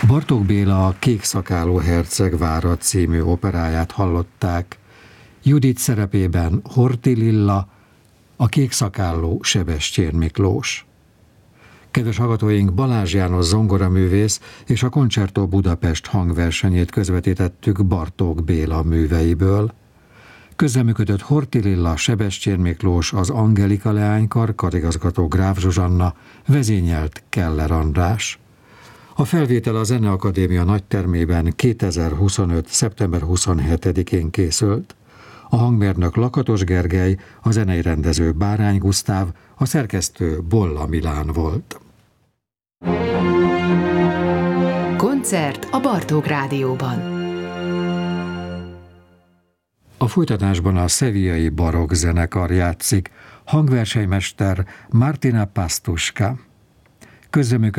Bartók Béla a Kék szakálú herceg vára című operáját hallották. Judit szerepében Horthy Lilla, a Kék szakálú Sebestyén Miklós. Kedves hallgatóink, Balázs János zongoraművész és a Concerto Budapest hangversenyét közvetítettük Bartók Béla műveiből. Közreműködött Horthy Lilla, Sebestyén Miklós, az Angelika leánykar, karigazgató Gráf Zsuzsanna, vezényelt Keller András. A felvétel a Zeneakadémia nagytermében 2025. szeptember 27-én készült. A hangmérnök Lakatos Gergely, a zenei rendező Bárány Gusztáv, a szerkesztő Bolla Milán volt. Koncert a Bartók Rádióban. A folytatásban a Sevillai Barokk zenekar játszik, hangversenymester Martina Pastuska. Közreműködött